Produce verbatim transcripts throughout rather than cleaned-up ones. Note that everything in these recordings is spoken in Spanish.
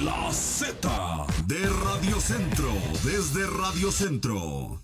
La Z de Radio Centro, desde Radio Centro.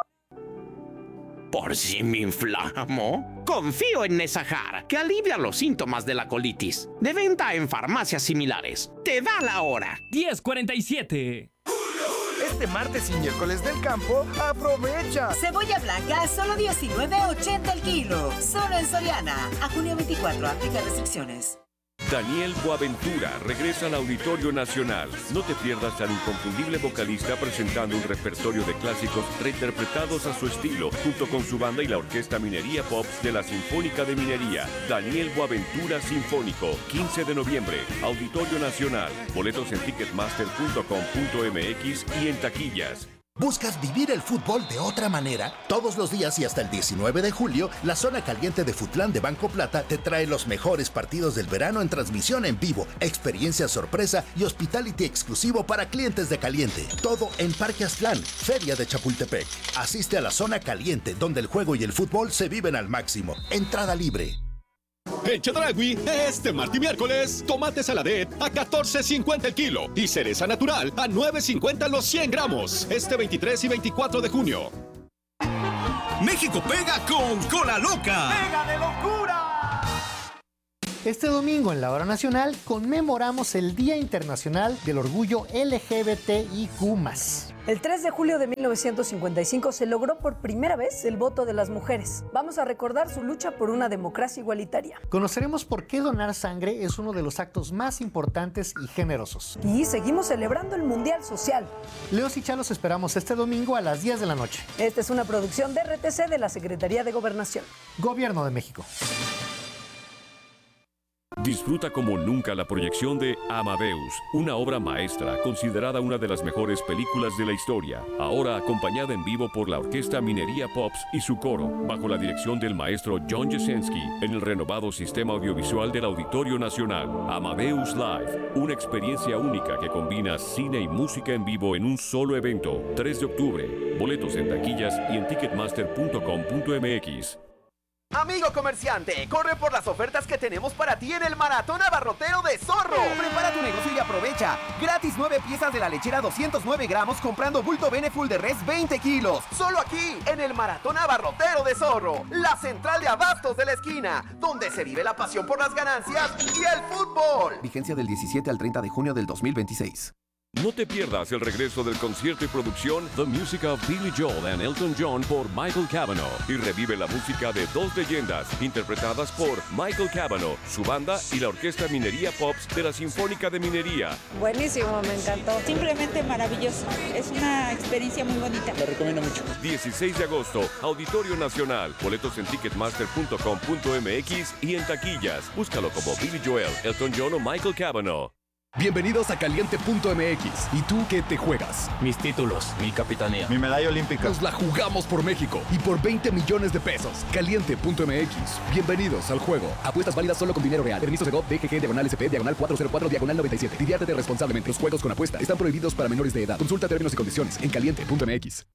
¿Por si me inflamo? Confío en Nesajar, que alivia los síntomas de la colitis. De venta en farmacias similares. Te da la hora. diez cuarenta y siete. Este martes y miércoles del campo, aprovecha. Cebolla blanca a solo diecinueve ochenta el kilo. Solo en Soriana. A junio veinticuatro, aplica restricciones. Daniel Boaventura regresa al Auditorio Nacional. No te pierdas al inconfundible vocalista presentando un repertorio de clásicos reinterpretados a su estilo, junto con su banda y la Orquesta Minería Pops de la Sinfónica de Minería. Daniel Boaventura Sinfónico, quince de noviembre, Auditorio Nacional. Boletos en ticketmaster punto com punto m x y en taquillas. ¿Buscas vivir el fútbol de otra manera? Todos los días y hasta el diecinueve de julio, la zona caliente de Futlán de Banco Plata te trae los mejores partidos del verano en transmisión en vivo, experiencia sorpresa y hospitality exclusivo para clientes de Caliente. Todo en Parque Aztlán, Feria de Chapultepec. Asiste a la zona caliente, donde el juego y el fútbol se viven al máximo. Entrada libre. En Chedraui, este martes y miércoles, tomate saladet a catorce cincuenta el kilo y cereza natural a nueve cincuenta los cien gramos. Este veintitrés y veinticuatro de junio. México pega con Cola Loca. ¡Pega de locura! Este domingo en la Hora Nacional conmemoramos el Día Internacional del Orgullo L G B T I Q más. El tres de julio de mil novecientos cincuenta y cinco se logró por primera vez el voto de las mujeres. Vamos a recordar su lucha por una democracia igualitaria. Conoceremos por qué donar sangre es uno de los actos más importantes y generosos. Y seguimos celebrando el Mundial Social. Leos y Chá los esperamos este domingo a las diez de la noche. Esta es una producción de R T C de la Secretaría de Gobernación. Gobierno de México. Disfruta como nunca la proyección de Amadeus, una obra maestra considerada una de las mejores películas de la historia, ahora acompañada en vivo por la Orquesta Minería Pops y su coro, bajo la dirección del maestro John Jasenski, en el renovado sistema audiovisual del Auditorio Nacional. Amadeus Live, una experiencia única que combina cine y música en vivo en un solo evento. tres de octubre, boletos en taquillas y en ticketmaster punto com punto m x. Amigo comerciante, corre por las ofertas que tenemos para ti en el Maratón Abarrotero de Zorro. Prepara tu negocio y aprovecha. Gratis nueve piezas de la lechera doscientos nueve gramos comprando bulto Beneful de res veinte kilos. Solo aquí, en el Maratón Abarrotero de Zorro. La central de abastos de la esquina, donde se vive la pasión por las ganancias y el fútbol. Vigencia del diecisiete al treinta de junio del dos mil veintiséis. No te pierdas el regreso del concierto y producción The Music of Billy Joel and Elton John por Michael Cavanaugh y revive la música de dos leyendas interpretadas por Michael Cavanaugh, su banda y la Orquesta Minería Pops de la Sinfónica de Minería. Buenísimo, me encantó. Simplemente maravilloso. Es una experiencia muy bonita. Lo recomiendo mucho. dieciséis de agosto, Auditorio Nacional. Boletos en ticketmaster punto com punto m x y en taquillas. Búscalo como Billy Joel, Elton John o Michael Cavanaugh. Bienvenidos a Caliente punto m x. ¿Y tú qué te juegas? Mis títulos, mi capitanía, mi medalla olímpica. Nos la jugamos por México y por veinte millones de pesos. Caliente punto m x. Bienvenidos al juego. Apuestas válidas solo con dinero real. Permisos de G O V, D G G, diagonal S P, diagonal cuatro cero cuatro, diagonal noventa y siete. Diviértete responsablemente. Los juegos con apuesta están prohibidos para menores de edad. Consulta términos y condiciones en Caliente punto m x.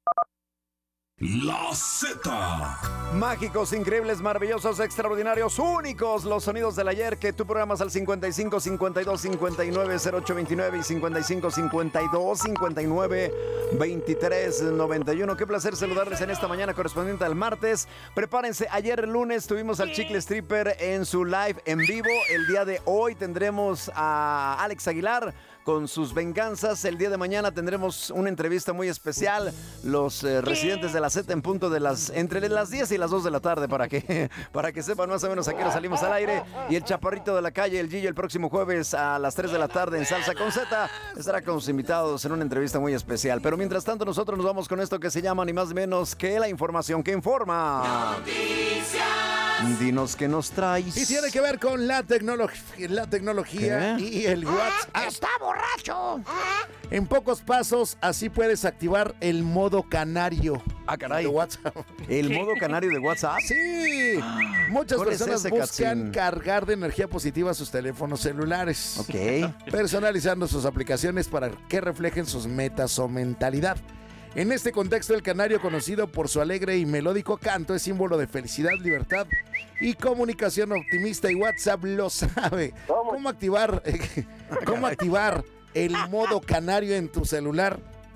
La Z. Mágicos, increíbles, maravillosos, extraordinarios, únicos. Los sonidos del ayer que tú programas al cincuenta y cinco cincuenta y dos cincuenta y nueve cero ocho veintinueve y cincuenta y cinco cincuenta y dos cincuenta y nueve veintitrés noventa y uno. Qué placer saludarles en esta mañana correspondiente al martes. Prepárense, ayer lunes tuvimos al Chicle Stripper en su live en vivo. El día de hoy tendremos a Alex Aguilar con sus venganzas. El día de mañana tendremos una entrevista muy especial. Los eh, residentes de la Z en punto de las entre las diez y las dos de la tarde para que, para que sepan más o menos a qué hora salimos al aire. Y el chaparrito de la calle, el Gillo, el próximo jueves a las tres de la tarde en Salsa con Z estará con sus invitados en una entrevista muy especial. Pero mientras tanto nosotros nos vamos con esto que se llama ni más ni menos que la información que informa. Dinos qué nos traes. Y tiene que ver con la, tecnolo- la tecnología ¿Qué? y el WhatsApp. ¡Está borracho! En pocos pasos, así puedes activar el modo canario. Ah, caray. De WhatsApp. ¿El modo canario de WhatsApp? Sí. Muchas ¿Cuál es personas ese, buscan Katzin? cargar de energía positiva sus teléfonos celulares. Ok. Personalizando sus aplicaciones para que reflejen sus metas o mentalidad. En este contexto, el canario, conocido por su alegre y melódico canto, es símbolo de felicidad, libertad y comunicación optimista, y WhatsApp lo sabe. ¿Cómo activar, cómo activar el modo canario en tu celular.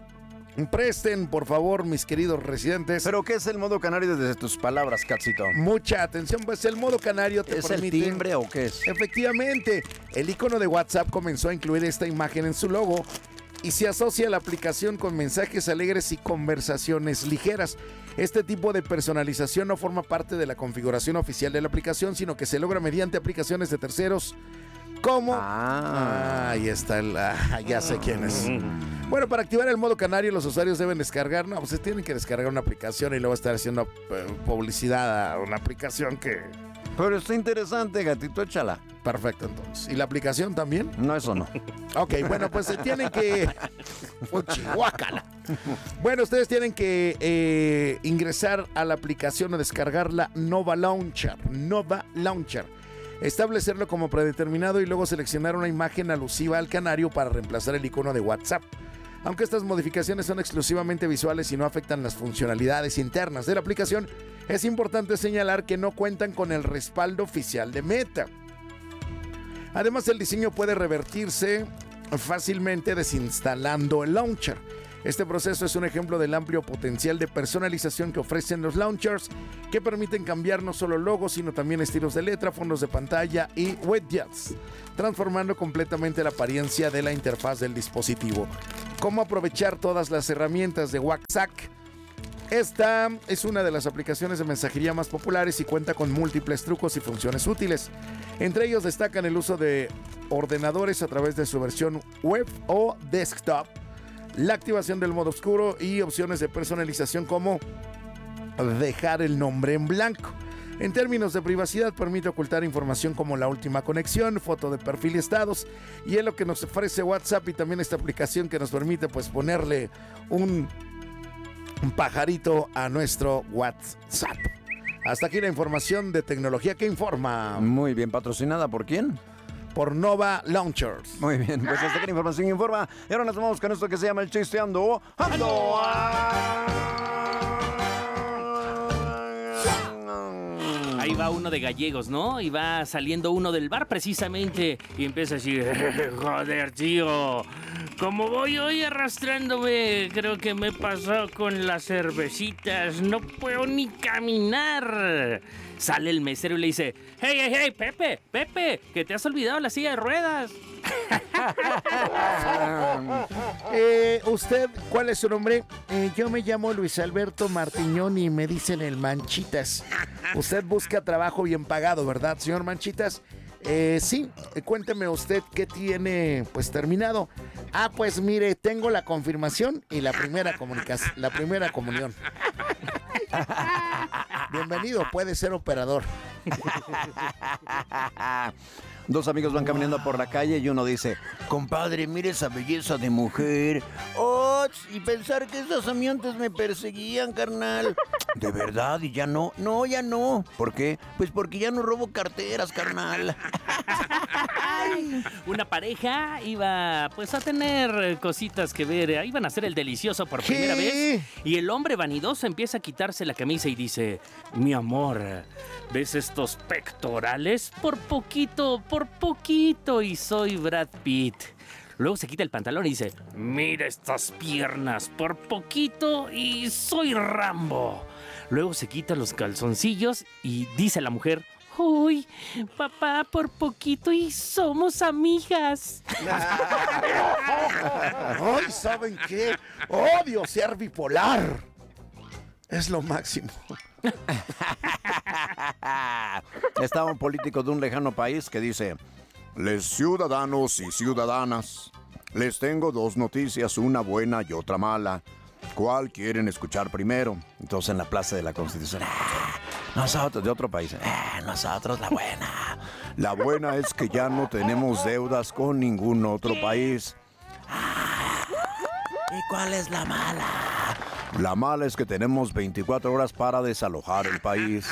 Presten, por favor, mis queridos residentes. ¿Pero qué es el modo canario desde tus palabras, Catsito? Mucha atención, pues el modo canario te ¿Es permite... el timbre o qué es? Efectivamente, el icono de WhatsApp comenzó a incluir esta imagen en su logo y se asocia a la aplicación con mensajes alegres y conversaciones ligeras. Este tipo de personalización no forma parte de la configuración oficial de la aplicación, sino que se logra mediante aplicaciones de terceros. ¿Cómo? Ah. ah, ahí está el... Ah, ya sé quién es. Bueno, para activar el modo canario, los usuarios deben descargar... No, pues se tienen que descargar una aplicación y luego estar haciendo eh, publicidad a una aplicación que... Pero está interesante, gatito, échala. Perfecto, entonces. ¿Y la aplicación también? No, eso no. Ok, bueno, pues se tienen que... Guácala. Bueno, ustedes tienen que eh, ingresar a la aplicación o descargar la Nova Launcher. Nova Launcher. Establecerlo como predeterminado y luego seleccionar una imagen alusiva al canario para reemplazar el icono de WhatsApp. Aunque estas modificaciones son exclusivamente visuales y no afectan las funcionalidades internas de la aplicación, es importante señalar que no cuentan con el respaldo oficial de Meta. Además, el diseño puede revertirse fácilmente desinstalando el launcher. Este proceso es un ejemplo del amplio potencial de personalización que ofrecen los launchers, que permiten cambiar no solo logos, sino también estilos de letra, fondos de pantalla y widgets, transformando completamente la apariencia de la interfaz del dispositivo. ¿Cómo aprovechar todas las herramientas de WhatsApp? Esta es una de las aplicaciones de mensajería más populares y cuenta con múltiples trucos y funciones útiles. Entre ellos destacan el uso de ordenadores a través de su versión web o desktop, la activación del modo oscuro y opciones de personalización como dejar el nombre en blanco. En términos de privacidad, permite ocultar información como la última conexión, foto de perfil y estados, y es lo que nos ofrece WhatsApp y también esta aplicación que nos permite pues ponerle un, un pajarito a nuestro WhatsApp. Hasta aquí la información de tecnología que informa. Muy bien, ¿patrocinada por quién? Por Nova Launchers. Muy bien, pues hasta aquí la información informa. Y ahora nos vamos con esto que se llama el Chisteando. ¡Ando! Ahí va uno de gallegos, ¿no? Y va saliendo uno del bar precisamente y empieza a decir, joder, tío, como voy hoy arrastrándome, creo que me he pasado con las cervecitas, no puedo ni caminar. Sale el mesero y le dice, hey, hey, hey, Pepe, Pepe, que te has olvidado la silla de ruedas. eh, ¿Usted cuál es su nombre? Eh, yo me llamo Luis Alberto Martiñón y me dicen el Manchitas. Usted busca trabajo bien pagado, ¿verdad, señor Manchitas? Eh, sí, cuénteme usted qué tiene pues terminado. Ah, pues mire, tengo la confirmación y la primera comunicación, la primera comunión. Bienvenido, puede ser operador. Dos amigos van caminando por la calle y uno dice, compadre, mire esa belleza de mujer. ¡Oh! Y pensar que esos ambientes me perseguían, carnal. ¿De verdad? ¿Y ya no? No, ya no. ¿Por qué? Pues porque ya no robo carteras, carnal. Una pareja iba pues a tener cositas que ver, iban a hacer el delicioso por primera ¿Qué? vez y el hombre vanidoso empieza a quitarse la camisa y dice, mi amor, ¿ves estos pectorales? Por poquito, por poquito y soy Brad Pitt. Luego se quita el pantalón y dice, mira estas piernas, por poquito y soy Rambo. Luego se quita los calzoncillos y dice a la mujer, uy, papá, por poquito y somos amigas. Ay, ¿saben qué? Odio ser bipolar. Es lo máximo. Estaba un político de un lejano país que dice, les ciudadanos y ciudadanas, les tengo dos noticias, una buena y otra mala. ¿Cuál quieren escuchar primero? Entonces en la Plaza de la Constitución, ¡ah! Nosotros de otro país, ¡ah! Nosotros la buena. La buena es que ya no tenemos deudas con ningún otro país. ¡Ah! ¿Y cuál es la mala? La mala es que tenemos veinticuatro horas para desalojar el país.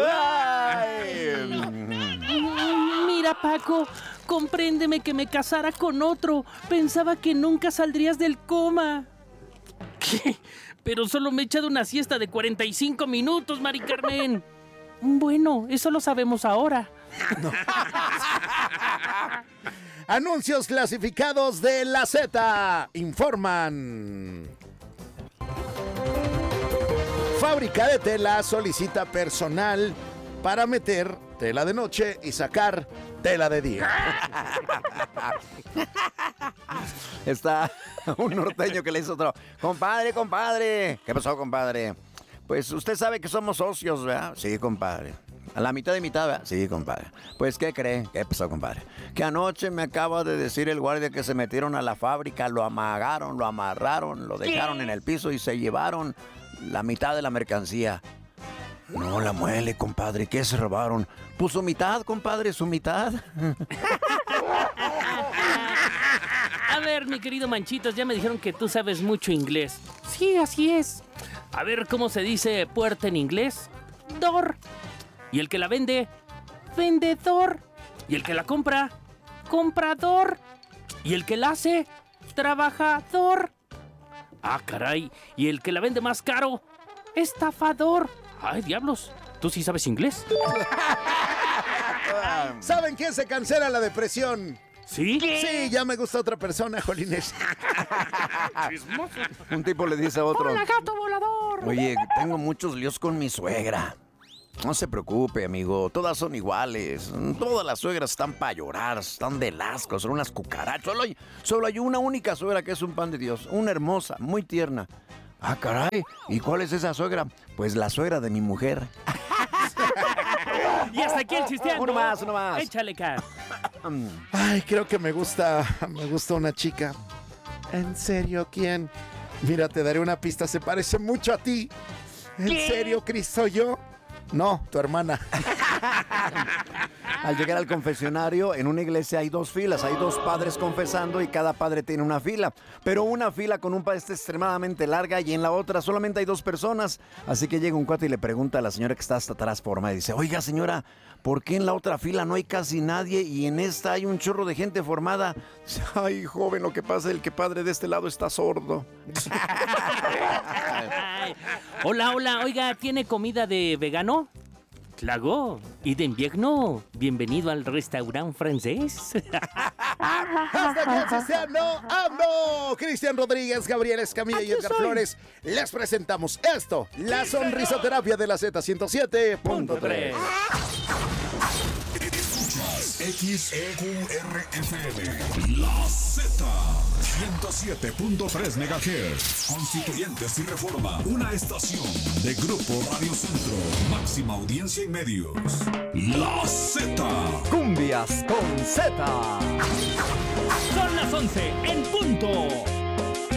¡Ay! Mira, Paco, compréndeme que me casara con otro. Pensaba que nunca saldrías del coma. ¿Qué? Pero solo me he echado una siesta de cuarenta y cinco minutos, Mari Carmen. Bueno, eso lo sabemos ahora. No. Anuncios clasificados de la Z informan. Fábrica de tela solicita personal para meter tela de noche y sacar tela de día. Está un norteño que le hizo otro. Compadre, compadre. ¿Qué pasó, compadre? Pues usted sabe que somos socios, ¿verdad? Sí, compadre. A la mitad de mitad, ¿verdad? Sí, compadre. Pues, ¿qué cree? ¿Qué pasó, compadre? Que anoche me acaba de decir el guardia que se metieron a la fábrica, lo amagaron, lo amarraron, lo dejaron en el piso y se llevaron la mitad de la mercancía. No la muele, compadre. ¿Qué se robaron? Pues su mitad, compadre, su mitad. A ver, mi querido Manchitos, ya me dijeron que tú sabes mucho inglés. Sí, así es. A ver, ¿cómo se dice puerta en inglés? Door. Y el que la vende, vendedor. Y el que la compra, comprador. Y el que la hace, trabajador. Ah, caray. Y el que la vende más caro, estafador. Ay, diablos. ¿Tú sí sabes inglés? ¿Saben quién se cancela la depresión? ¿Sí? Sí, ya me gusta otra persona, Jolines. Un tipo le dice a otro. ¡Hola, gato volador! Oye, tengo muchos líos con mi suegra. No se preocupe, amigo. Todas son iguales. Todas las suegras están para llorar, están de asco, son unas cucarachas. Solo hay, solo hay una única suegra que es un pan de Dios. Una hermosa, muy tierna. Ah, caray. ¿Y cuál es esa suegra? Pues la suegra de mi mujer. Y hasta aquí el chisteando. Uno más, uno más. Échale, Car. Ay, creo que me gusta, me gusta una chica. ¿En serio? ¿Quién? Mira, te daré una pista, se parece mucho a ti. ¿En ¿Qué? serio, Cris? ¿Soy yo? No, tu hermana. Al llegar al confesionario, en una iglesia hay dos filas, hay dos padres confesando y cada padre tiene una fila. Pero una fila con un padre está extremadamente larga y en la otra solamente hay dos personas. Así que llega un cuate y le pregunta a la señora que está hasta atrás formada y dice, oiga señora, ¿por qué en la otra fila no hay casi nadie y en esta hay un chorro de gente formada? Dice, ay, joven, lo que pasa es el que padre de este lado está sordo. Ay, hola, hola, oiga, ¿tiene comida de vegano? Claro, y de invierno, bienvenido al restaurante francés. Hasta aquí el chisteando, ¡ando! Cristian Rodríguez, Gabriel Escamilla y Edgar Flores les presentamos esto, la sonrisoterapia de la Z ciento siete punto tres. Escuchas X E Q R F M, la Z, ciento siete punto tres megahertz. Constituyentes y Reforma, una estación de Grupo Radio Centro, máxima audiencia y medios. La Z. Cumbias con Z. Son las once en punto.